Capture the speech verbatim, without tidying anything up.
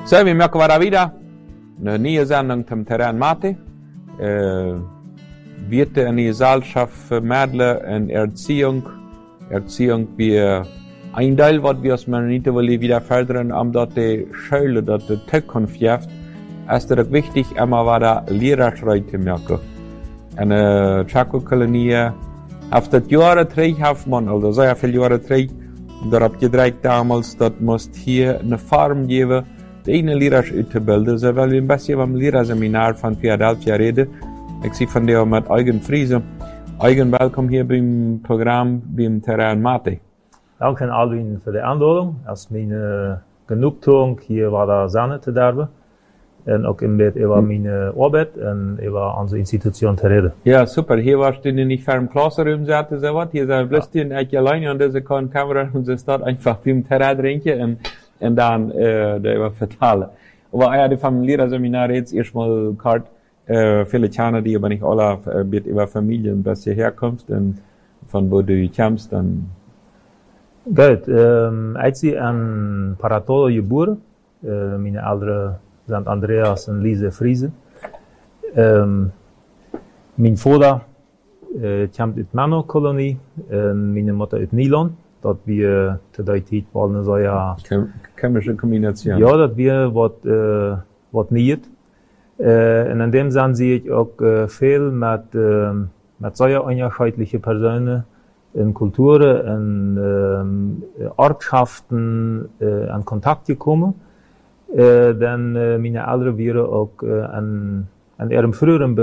So, wir merken wir wieder eine neue Sendung zum Terrain Mate. Äh, wird eine Gesellschaft vermitteln in Erziehung. Erziehung wie ein Teil, was wir als Mennoniten wollen wieder fördern, um dort die Schule, dort die Zukunft gibt, ist es wichtig, immer wieder Lehrerschrei zu merken. Eine Chaco-Kolonie, auf das Jahre drei hat man, also sehr viele Jahre drei, darauf gedreht damals, dass muss hier eine Farm geben, die eine Lehrers auszubilden. So, weil wir ein bisschen beim Lehrerseminar von Philadelphia reden. Ich sehe von dir mit Eugen Friese. Eugen, willkommen hier beim Programm, beim Terrain Mate. Danke Alwin für die Einladung. Es ist meine Genugtuung, hier war der Sanne zu darben. Und auch im Bett über meine Arbeit und über unsere Institution zu reden. Ja, super. Hier warst du nicht für im Klassenraum, sagte so was. Hier sind bloß die eigentlich alleine und diese kann Kamera und sie dort einfach beim Terrain trinken und, und dann, äh, darüber vertellen. Aber ja, die vom Lehrerseminar jetzt erstmal kalt, äh, viele Kinder, die aber nicht alle, äh, wird über Familien, was hierher kommst und von wo du kommst, dann. Gut, ähm, ich bin in Paratolo geboren. Äh, meine Eltern sind Andreas und Lise Friese. Ähm, mein Vater äh, kommt aus der Männerkolonie und meine Mutter aus Nylon. Dort wir zu der Zeit wollen so ja. Chemische Kombination. Ja, dass wir was, äh, was nicht. Äh, und in dem Sinne sehe ich auch äh, viel mit, äh, mit sehr unterschiedlichen Personen in Kulturen, in äh, Ortschaften äh, in Kontakt gekommen. Äh, denn äh, meine Eltern waren auch äh, an, an ihrem früheren